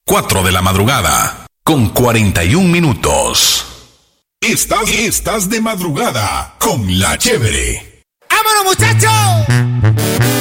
4 de la madrugada, con 41 minutos. Estás de madrugada con La Chévere. ¡Vámonos, muchachos!